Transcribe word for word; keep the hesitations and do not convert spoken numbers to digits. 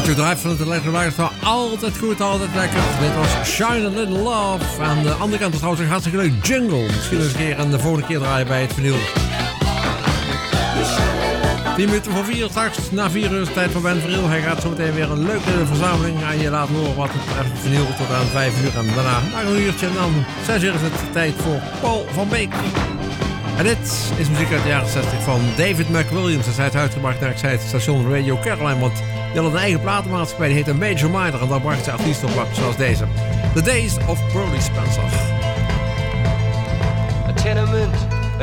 U draait van het Electric Lifestyle altijd goed, altijd lekker. Dit was Shine a Little Love. Aan de andere kant is trouwens een hartstikke leuk jingle. Misschien eens een keer en de volgende keer draaien bij het vinyl. tien minuten voor vier, straks na vier uur is tijd voor Ben Vriel. Hij gaat zo meteen weer een leuke verzameling aan je laten horen wat het echt vinyl tot aan vijf uur. En daarna nog een uurtje en dan zes uur is het tijd voor Paul van Beek. En dit is muziek uit de jaren zestig van David McWilliams. Hij is uitgebracht naar ik zei het station Radio Caroline, want die had een eigen platenmaatschappij, die heette Major Minor. En daar bracht ze artiesten op zoals deze. The Days of Pearly Spencer. A tenement